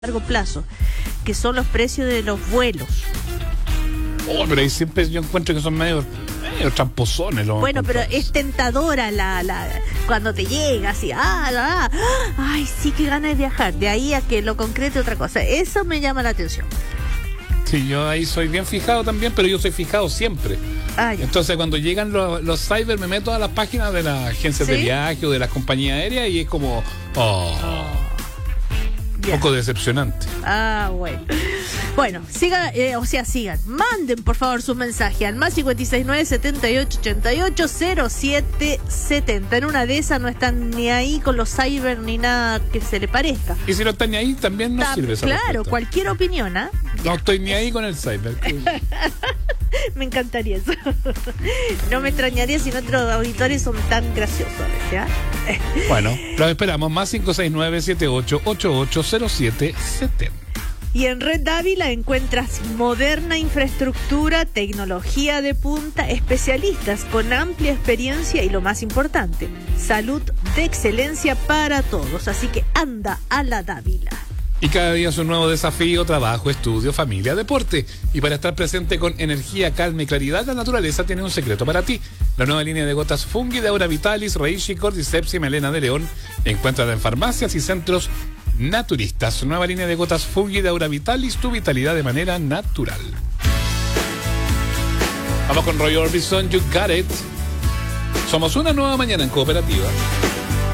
largo plazo, que son los precios de los vuelos. Oh, pero ahí siempre yo encuentro que son medio tramposones los Bueno, pero contratos. es tentadora cuando te llega así, ay, sí, que ganas de viajar. De ahí a que lo concrete otra cosa. Eso me llama la atención. Sí, yo ahí soy bien fijado también, pero yo soy fijado siempre. Ah, ya. Entonces cuando llegan los cyber me meto a las páginas de las agencias de ¿Sí? viaje o de las compañías aéreas y es como un Ya. poco decepcionante. Bueno. Bueno, sigan, manden por favor su mensaje al más 569-7888-0770. En una de esas no están ni ahí con los cyber ni nada que se le parezca. Y si no están ni ahí, también nos sirve esa Claro, respuesta. cualquier opinión, ¿ah? No estoy ni ahí con el cyber. Me encantaría eso. No me extrañaría si nuestros auditores son tan graciosos, ¿ya? Bueno, los esperamos, más 569-7888-0770. Y en Red Dávila encuentras moderna infraestructura, tecnología de punta, especialistas con amplia experiencia y lo más importante, salud de excelencia para todos. Así que anda a la Dávila. Y cada día es un nuevo desafío, trabajo, estudio, familia, deporte. Y para estar presente con energía, calma y claridad, la naturaleza tiene un secreto para ti. La nueva línea de gotas Fungi de Aura Vitalis, Reishi, Cordyceps y Melena de León. Encuéntrala en farmacias y centros naturistas. Nueva línea de gotas Fungi de Aura Vitalis, tu vitalidad de manera natural. Vamos con Roy Orbison, You Got It. Somos una nueva mañana en Cooperativa.